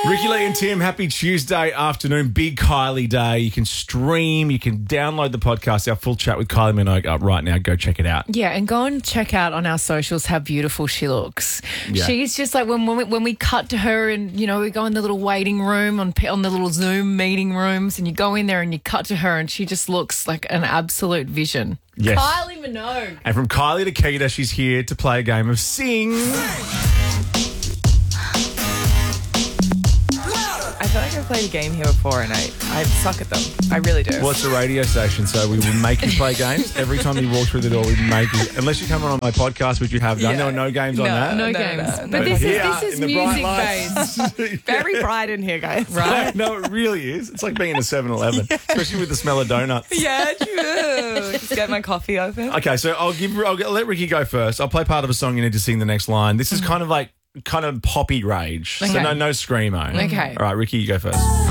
Ricky Lee and Tim, happy Tuesday afternoon. Big Kylie Day. You can stream, you can download the podcast, our full chat with Kylie Minogue up right now. Go check it out. Yeah, and go and check out on our socials how beautiful she looks. Yeah. She's just like when we cut to her and, you know, we go in the little waiting room on the little Zoom meeting rooms and you go in there and you cut to her and she just looks like an absolute vision. Yes. Kylie Minogue. And from Kylie to Keita, she's here to play a game of Sing. I feel like I've played a game here before and I suck at them. I really do. Well, it's a radio station, so we will make you play games. Every time you walk through the door, we make you, unless you come on my podcast, which you have done. Yeah. There were no games on that. No games. no. But this Here, is in the bright music lights. based. Very bright in here, guys. Right? No, it really is. It's like being in a 7-Eleven, especially with the smell of donuts. Yeah, true. Just get my coffee open. Okay, so I'll let Ricky go first. I'll play part of a song. You need to sing the next line. This is kind of poppy rage. So Okay. no screamo. Okay. All right, Ricky, you go first.